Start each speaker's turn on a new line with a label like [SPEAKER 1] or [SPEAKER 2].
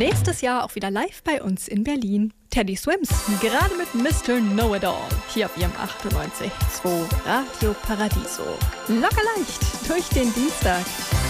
[SPEAKER 1] Nächstes Jahr auch wieder live bei uns in Berlin. Teddy Swims, gerade mit Mr. Know-It-All, hier auf ihrem 98.2 Radio Paradiso. Locker leicht durch den Dienstag.